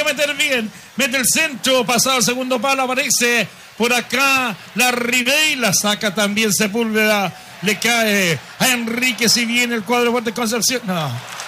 a meter bien. Mete el centro, pasado el segundo palo, aparece por acá la Ribey, la saca también Sepúlveda. Le cae a Enrique, si viene el cuadro fuerte Concepción. No.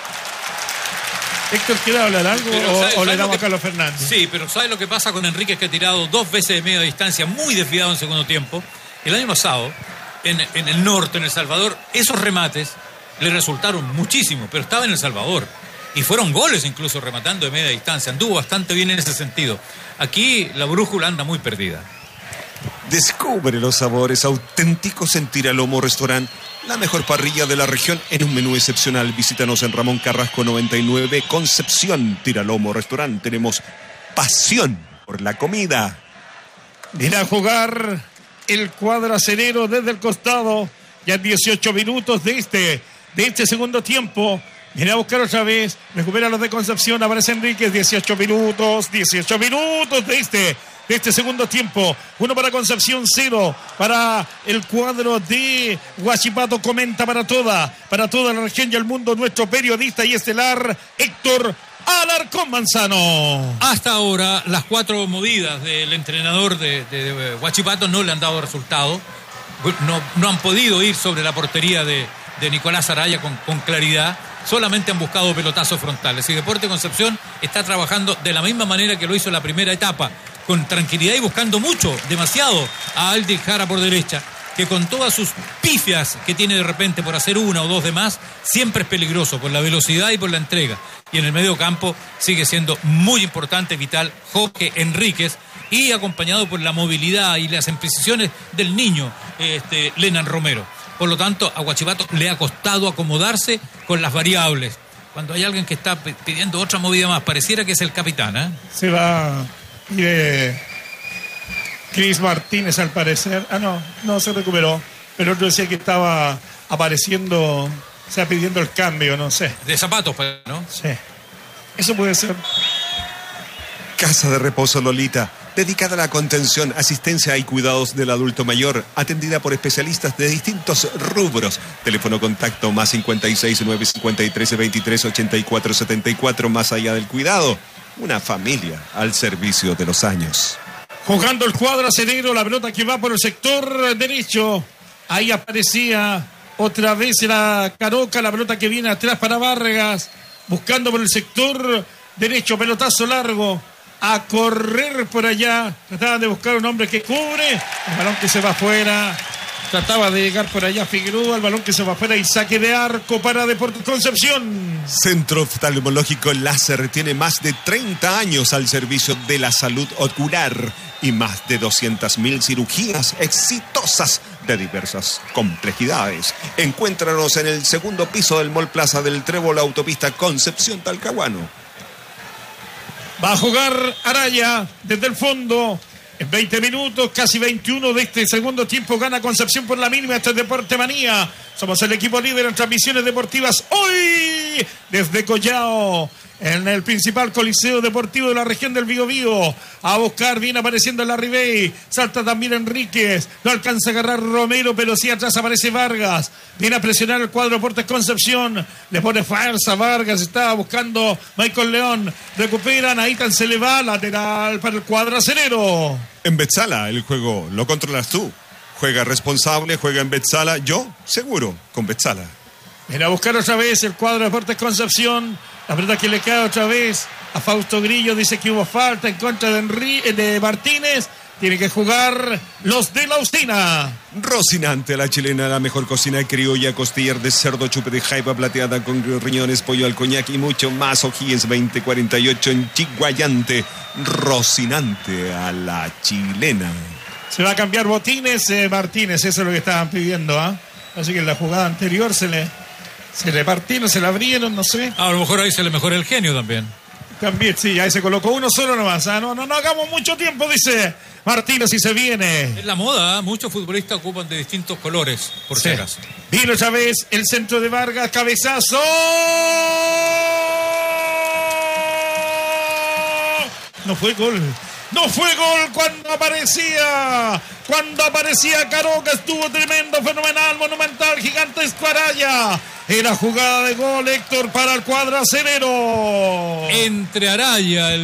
Héctor, ¿quiere hablar algo o le damos a Carlos Fernández? Sí, pero ¿sabes lo que pasa con Enrique? Que ha tirado 2 veces de media distancia, muy desviado en segundo tiempo. El año pasado, en el norte, en El Salvador, esos remates le resultaron muchísimo, pero estaba en El Salvador. Y fueron goles incluso rematando de media distancia. Anduvo bastante bien en ese sentido. Aquí la brújula anda muy perdida. Descubre los sabores auténticos en Tiralomo Restaurant, la mejor parrilla de la región en un menú excepcional. Visítanos en Ramón Carrasco 99, Concepción. Tiralomo Restaurant. Tenemos pasión por la comida. Viene a jugar el cuadro acenero desde el costado. Ya en 18 minutos de este segundo tiempo. Viene a buscar otra vez. Recupera los de Concepción. Aparece Enríquez. 18 minutos de este segundo tiempo. 1 para Concepción, 0 para el cuadro de Huachipato. Comenta para toda la región y el mundo nuestro periodista y estelar Héctor Alarcón Manzano. Hasta ahora las 4 movidas del entrenador de Huachipato no le han dado resultado. No han podido ir sobre la portería de Nicolás Araya con claridad. Solamente han buscado pelotazos frontales. Y Deportes Concepción está trabajando de la misma manera que lo hizo en la primera etapa, con tranquilidad y buscando demasiado a Aldi Jara por derecha, que con todas sus pifias que tiene de repente por hacer 1 o 2 de más, siempre es peligroso por la velocidad y por la entrega. Y en el medio campo sigue siendo muy importante, vital, Joque Enríquez, y acompañado por la movilidad y las imprecisiones del niño Lenan Romero. Por lo tanto, a Huachipato le ha costado acomodarse con las variables. Cuando hay alguien que está pidiendo otra movida más, pareciera que es el capitán, ¿eh? Se va y de Cris Martínez al parecer. No se recuperó. Pero otro decía que estaba apareciendo, o sea, pidiendo el cambio, no sé. De zapatos, ¿no? Sí. Eso puede ser. Casa de Reposo Lolita, dedicada a la contención, asistencia y cuidados del adulto mayor, atendida por especialistas de distintos rubros. Teléfono contacto más 56 953 23 84 74. Más allá del cuidado, una familia al servicio de los años. Jugando el cuadro acenero, la pelota que va por el sector derecho. Ahí aparecía otra vez la Caroca, la pelota que viene atrás para Vargas, buscando por el sector derecho, pelotazo largo. A correr por allá. Trataban de buscar un hombre que cubre. El balón que se va afuera. Trataba de llegar por allá Figueroa. El balón que se va afuera y saque de arco para Deportes Concepción. Centro Oftalmológico Láser tiene más de 30 años al servicio de la salud ocular y más de 200.000 cirugías exitosas de diversas complejidades. Encuéntranos en el segundo piso del Mall Plaza del Trébol, autopista Concepción Talcahuano. Va a jugar Araya desde el fondo. En 20 minutos, casi 21 de este segundo tiempo, gana Concepción por la mínima. Esto es Deporte Manía. Somos el equipo líder en transmisiones deportivas hoy desde Collao, en el principal coliseo deportivo de la región del Biobío. A buscar, viene apareciendo la Ribey. Salta también Enríquez. No alcanza a agarrar Romero, pero sí atrás aparece Vargas. Viene a presionar el cuadro Deportes Concepción. Le pone fuerza Vargas. Estaba buscando Michael León. Recuperan. Ahí tan se le va. Lateral para el cuadro acenero. En Betzala el juego lo controlas tú. Juega responsable, juega en Betzala. Yo, seguro, con Betzala. Viene a buscar otra vez el cuadro Deportes Concepción. La verdad que le cae otra vez a Fausto Grillo. Dice que hubo falta en contra de Martínez. Tiene que jugar los de la Ustina. Rocinante, la chilena, la mejor cocina criolla, costillar de cerdo, chupe de jaiba plateada con riñones, pollo al coñac y mucho más. Ojíes 2048 en Chiguayante. Rocinante a la chilena. Se va a cambiar Botines, Martínez, eso es lo que estaban pidiendo, ¿ah? Así que en la jugada anterior se le partieron, se le abrieron, no sé. A lo mejor ahí se le mejora el genio también. También, sí, ahí se colocó uno solo nomás. ¿Ah? No hagamos mucho tiempo, dice Martínez, y se viene. Es la moda, ¿eh? Muchos futbolistas ocupan de distintos colores, por si acaso. Vino otra vez el centro de Vargas, cabezazo. No fue gol. No fue gol cuando aparecía Caroca. Estuvo tremendo, fenomenal, monumental, gigantesco Araya. Era jugada de gol, Héctor, para el cuadro acenero. Entre Araya,